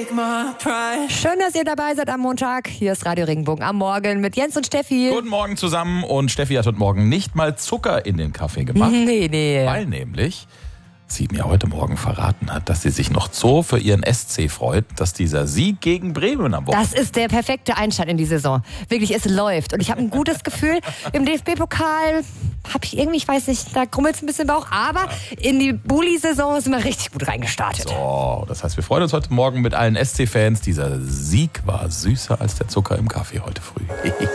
Schön, dass ihr dabei seid am Montag. Hier ist Radio Regenbogen am Morgen mit Jens und Steffi. Guten Morgen zusammen. Und Steffi hat heute Morgen nicht mal Zucker in den Kaffee gemacht. Nee. Weil nämlich sie mir heute Morgen verraten hat, dass sie sich noch so für ihren SC freut, dass dieser Sieg gegen Bremen am Wochenende... Das ist der perfekte Einstand in die Saison. Wirklich, es läuft. Und ich habe ein gutes Gefühl. Im DFB-Pokal habe ich irgendwie, ich weiß nicht, da krummelt es ein bisschen Bauch. Aber in die Bulli-Saison sind wir richtig gut reingestartet. So, das heißt, wir freuen uns heute Morgen mit allen SC-Fans. Dieser Sieg war süßer als der Zucker im Kaffee heute früh.